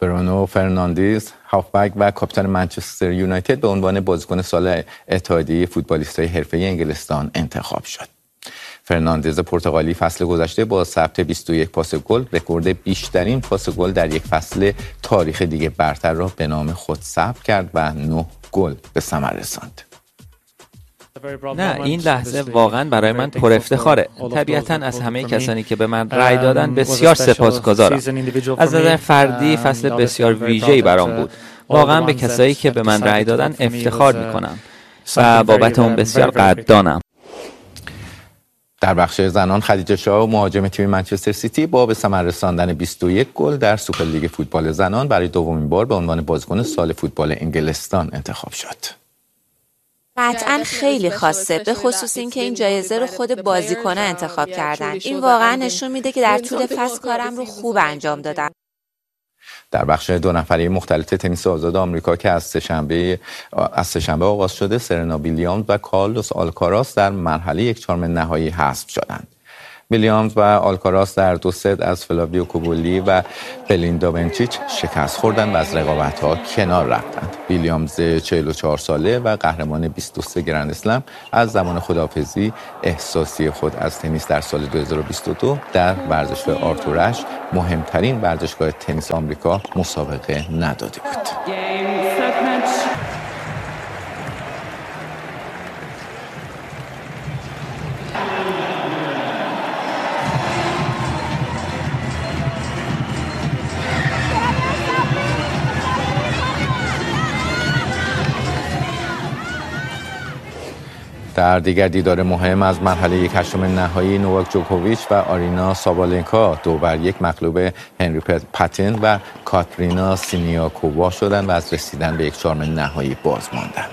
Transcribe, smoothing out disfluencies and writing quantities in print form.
برونو فرناندز، هافبک و کاپیتان منچستر یونایتد به عنوان بازیکن سال اتحادیه فوتبالیست‌های حرفه‌ای انگلستان انتخاب شد. فرناندز پرتغالی فصل گذشته با ثبت 21 پاس گل رکورد بیشترین پاس گل در یک فصل تاریخ لیگ برتر را به نام خود ثبت کرد و 9 گل به ثمر رساند. نه، این لحظه واقعا برای من پر افتخاره. طبیعتاً از همه کسانی که به من رأی دادن بسیار سپاسگزارم. از نظر فردی فصل بسیار ویژه‌ای برام بود. واقعا به کسایی که به من رأی دادن افتخار میکنم و بابت اون بسیار قدردانم. در بخش زنان خدیجه شاه، مهاجم تیم منچستر سیتی، با به ثمر رساندن 21 گل در سوپرلیگ فوتبال زنان برای دومین بار به عنوان بازیکن سال فوتبال انگلستان انتخاب شد. قطعاً خیلی خاصه، به خصوص این که این جایزه رو خود بازیکن‌ها انتخاب کردن. این واقعاً نشون میده که در طول فصل کارم رو خوب انجام دادم. در بخش دو نفره مختلط تنیس آزاد آمریکا که از سه‌شنبه آغاز شده، سرنا ویلیامز و کارلوس آلکاراس در مرحله یک چهارم نهایی حذف شدند. ویلیامز و آلکاراس در 2 ست از فلاویو کوبولی و بلیندا بنچیچ شکست خوردند و از رقابت‌ها کنار رفتند. ویلیامز 44 ساله و قهرمان 23 گرند اسلم از زمان خداحافظی احساسی خود از تنیس در سال 2022 در ورزشگاه آرتور اشت، مهمترین ورزشگاه تنیس آمریکا، مسابقه نداده بود. در دیگر دیدار مهم از مرحله 1/8 نهایی، نوواک جوکوویچ و آرینا سابالنکا 2-1 مغلوب هنری پاتین و کاترینا سینیاکووا شدند و از رسیدن به 1/4 نهایی باز ماندند.